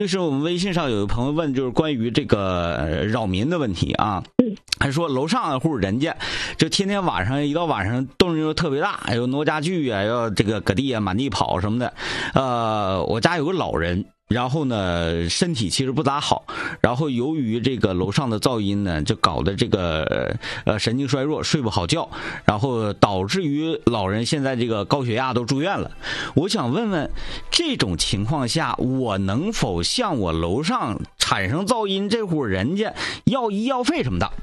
就是我们微信上有个朋友问，就是关于这个扰民的问题啊。还说楼上那户人家就天天晚上一到晚上动静就特别大，有挪家具啊，要这个搁地啊满地跑什么的。我家有个老人，然后呢身体其实不咋好，然后由于这个楼上的噪音呢，就搞得这个神经衰弱，睡不好觉，然后导致于老人现在这个高血压都住院了。我想问问，这种情况下我能否向我楼上产生噪音这户人家要医药费什么的？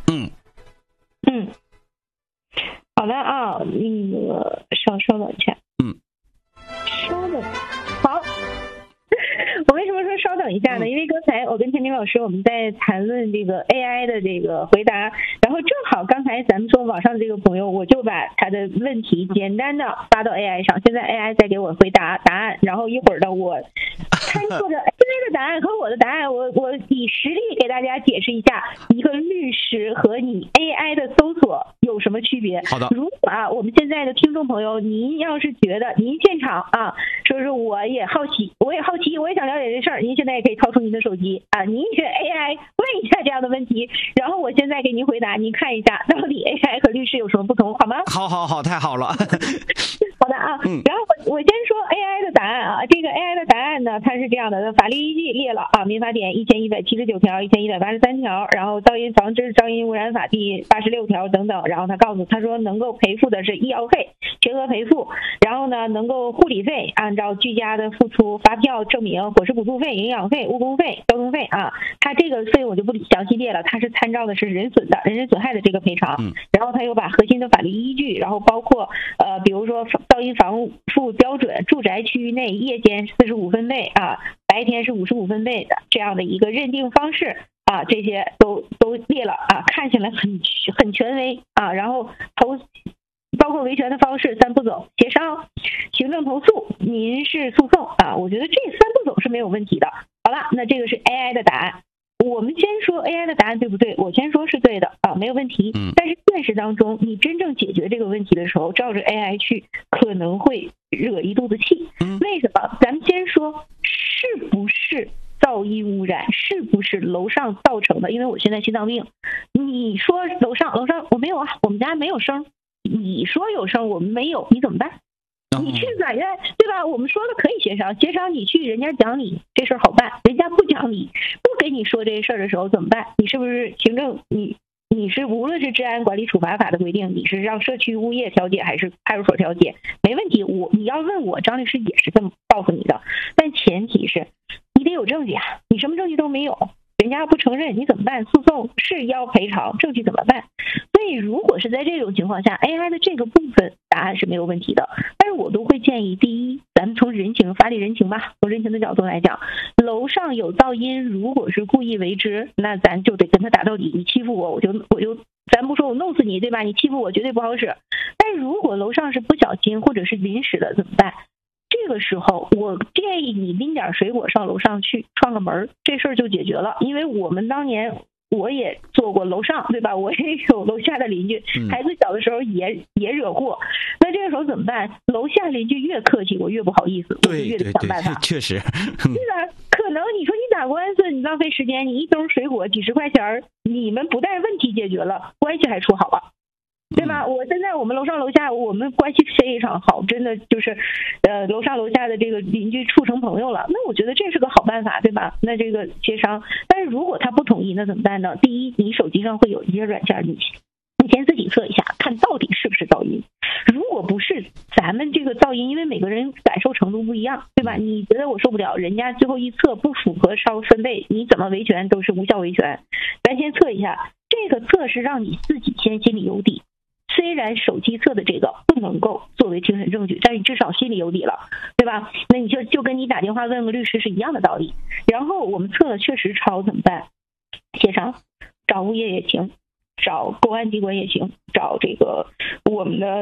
好的啊，那个稍等一下，稍等，好。我为什么说稍等一下呢？因为刚才我跟天明老师我们在谈论这个 AI 的这个回答，然后正好刚才咱们说网上的这个朋友，我就把他的问题简单的发到 AI 上，现在 AI 在给我回答案，然后一会儿呢我参照着 AI 的答案和我的答案，我以实例给大家解释一下一个律师和你 AI 的搜索有什么区别。 好的。 如果我们现在的听众朋友，您要是觉得您现场说是我也好奇，我也想了解这事儿，您现在也可以掏出您的手机您选 AI 问一下这样的问题，然后我现在给您回答，您看一下到底 AI 和律师有什么不同，好吗？ 好，太好了。 好的然后我先说 AI 的答案这个 AI 的答案呢，它是这样的，法律依据列了民法典1179条、1183条，然后噪音防治噪音污染法第86条等等，然后他说能够赔付的是医药费，全额赔付，然后呢能够护理费按照居家的付出发票证明，伙食补助费、营养费、误工费、交通费它这个费我就不详细列了，它是参照的是人身损害的这个赔偿，然后他又把核心的法律依据，然后包括比如说噪音防护标准，住宅区域内夜间45分贝白天是55分贝的这样的一个认定方式这些都列了看起来很权威然后包括维权的方式3步走：协商、行政投诉、民事诉讼我觉得这3步走是没有问题的。好了，那这个是 AI 的答案。我们先说 AI 的答案对不对？我先说是对的没有问题。但是现实当中，你真正解决这个问题的时候，照着 AI 去，可能会惹一肚子气。为什么？咱们先说是不是噪音污染，是不是楼上造成的？因为我现在心脏病，你说楼上我没有我们家没有声，你说有声我们没有，你怎么办？你去法院对吧？我们说了可以协商，你去人家讲理，这事儿好办；人家不讲理，不给你说这事儿的时候怎么办？你是不是行政你是无论是治安管理处罚法的规定，你是让社区物业调解还是派出所调解，没问题。你要问我，张律师也是这么告诉你的，但前提是你得有证据你什么证据都没有，人家不承认你怎么办？诉讼是要赔偿，证据怎么办？所以如果是在这种情况下 AI 的这个部分答案是没有问题的，但是我都会建议，第一，咱们从法理人情吧，从人情的角度来讲，楼上有噪音，如果是故意为之，那咱就得跟他打到底，你欺负我就咱不说我弄死你对吧？你欺负我绝对不好使。但是如果楼上是不小心或者是临时的怎么办？这个时候我建议你拎点水果上楼上去串个门，这事儿就解决了。因为我们当年我也做过楼上对吧，我也有楼下的邻居，孩子小的时候也惹祸，那这个时候怎么办？楼下邻居越客气我越不好意思，我就越得想办法。 确实对吧？可能你说你打官司你浪费时间，你一兜水果几十块钱，你们不但问题解决了，关系还处好了，对吧？我现在我们楼上楼下我们关系非常好，真的就是楼上楼下的这个邻居处成朋友了，那我觉得这是个好办法对吧？那这个协商，但是如果他不同意那怎么办呢？第一，你手机上会有一些软件，你先自己测一下，看到底是不是噪音。如果不是，咱们这个噪音因为每个人感受程度不一样对吧？你觉得我受不了，人家最后一测不符合稍分贝，你怎么维权都是无效维权。咱先测一下，这个测是让你自己先心里有底，虽然手机测的这个不能够作为庭审证据，但是你至少心里有底了对吧？那你就跟你打电话问个律师是一样的道理。然后我们测了确实超怎么办？协商，找物业也行，找公安机关也行，找这个我们的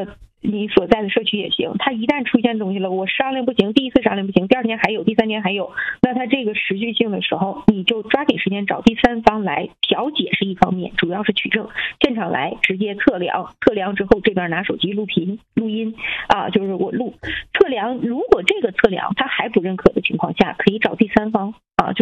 你所在的社区也行。它一旦出现东西了，我商量不行，第一次商量不行，第二天还有，第三天还有，那它这个持续性的时候，你就抓紧时间找第三方来调解是一方面，主要是取证，现场来直接测量，测量之后这边拿手机录音啊，就是我录测量，如果这个测量他还不认可的情况下，可以找第三方啊。